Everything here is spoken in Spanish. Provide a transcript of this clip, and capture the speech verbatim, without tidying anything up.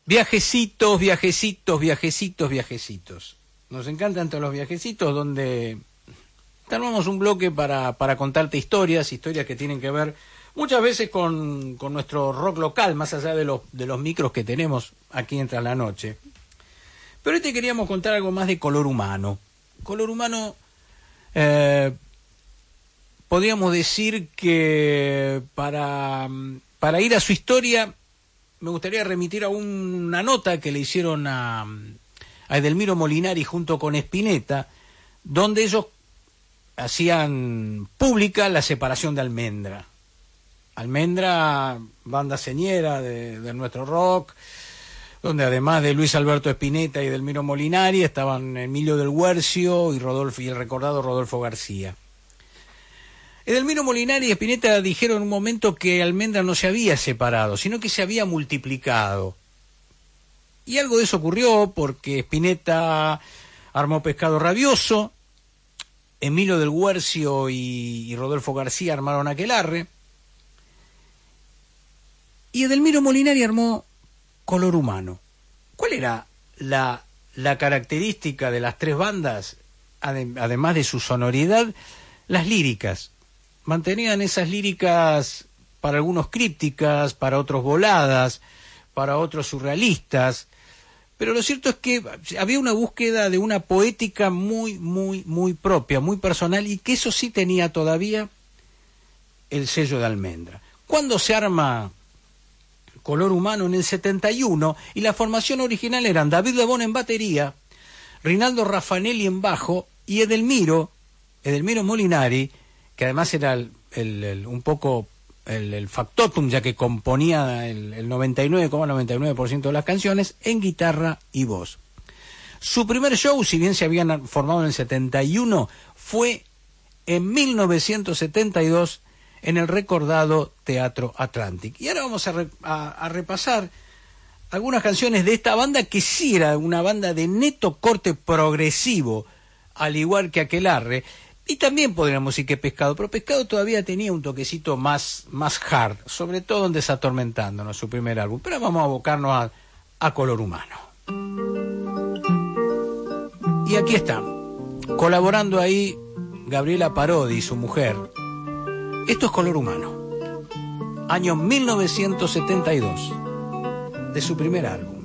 Viajecitos, viajecitos, viajecitos, viajecitos. Nos encantan todos los viajecitos donde tenemos un bloque para, para contarte historias, historias que tienen que ver muchas veces con, con nuestro rock local, más allá de los, de los micros que tenemos aquí en Tras la Noche. Pero hoy te queríamos contar algo más de Color Humano. Color Humano, eh, podríamos decir que para, para ir a su historia, me gustaría remitir a una nota que le hicieron a, a Edelmiro Molinari junto con Spinetta, donde ellos hacían pública la separación de Almendra. Almendra, banda señera de, de nuestro rock, donde además de Luis Alberto Spinetta y Edelmiro Molinari estaban Emilio del Guercio y Rodolfo y el recordado Rodolfo García. Edelmiro Molinari y Spinetta dijeron en un momento que Almendra no se había separado, sino que se había multiplicado. Y algo de eso ocurrió porque Spinetta armó Pescado Rabioso, Emilio del Guercio y, y Rodolfo García armaron Aquelarre, y Edelmiro Molinari armó Color Humano. ¿Cuál era la, la característica de las tres bandas, además de su sonoridad? Las líricas. Mantenían esas líricas para algunos crípticas, para otros voladas, para otros surrealistas, pero lo cierto es que había una búsqueda de una poética muy, muy, muy propia, muy personal, y que eso sí tenía todavía el sello de Almendra. ¿Cuándo se arma Color Humano? En el setenta y uno, y la formación original eran David Lebón en batería, Rinaldo Raffanelli en bajo, y Edelmiro, Edelmiro Molinari, que además era el, el, el, un poco el, el factotum, ya que componía el, el noventa y nueve coma noventa y nueve por ciento de las canciones, en guitarra y voz. Su primer show, si bien se habían formado en el setenta y uno, fue en mil novecientos setenta y dos en el recordado Teatro Atlantic. Y ahora vamos a, re, a, a repasar algunas canciones de esta banda, que sí era una banda de neto corte progresivo, al igual que Aquelarre. Y también podríamos decir que Pescado, pero Pescado todavía tenía un toquecito más, más hard, sobre todo en Desatormentándonos, su primer álbum. Pero vamos a abocarnos a, a Color Humano. Y aquí están, colaborando ahí Gabriela Parodi y su mujer. Esto es Color Humano, año mil novecientos setenta y dos, de su primer álbum.